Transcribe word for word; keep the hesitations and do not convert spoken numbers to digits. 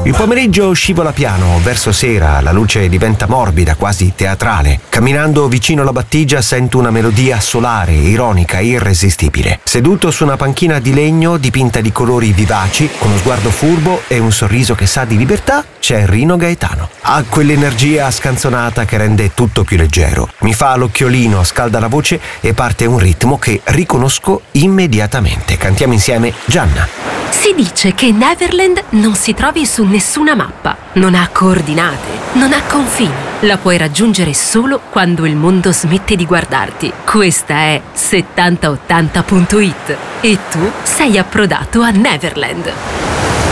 Il pomeriggio scivola piano, verso sera la luce diventa morbida, quasi teatrale. Camminando vicino alla battigia sento una melodia solare, ironica, irresistibile. Seduto su una panchina di legno dipinta di colori vivaci, con uno sguardo furbo e un sorriso che sa di libertà, c'è Rino Gaetano. Ha quell'energia scanzonata che rende tutto più leggero. Mi fa l'occhiolino, scalda la voce e parte un ritmo che riconosco immediatamente. Cantiamo insieme Gianna. Si dice che Neverland non si trovi su nessuna mappa, non ha coordinate, non ha confini. La puoi raggiungere solo quando il mondo smette di guardarti. Questa è settanta ottanta punto it e tu sei approdato a Neverland.